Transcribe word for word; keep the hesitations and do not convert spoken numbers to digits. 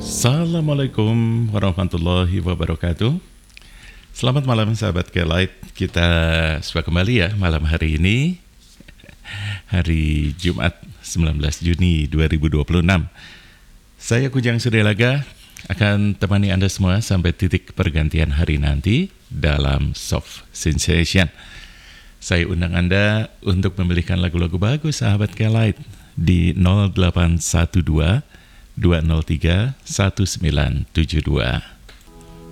Assalamualaikum warahmatullahi wabarakatuh. Selamat malam sahabat K-Light. Kita sudah kembali ya malam hari ini, hari Jumat sembilan belas Juni dua ribu dua puluh enam. Saya Kujang Suryalaga akan temani Anda semua sampai titik pergantian hari nanti dalam Soft Sensation. Saya undang Anda untuk memilihkan lagu-lagu bagus sahabat K-Light di nol delapan satu dua dua nol tiga satu sembilan tujuh dua.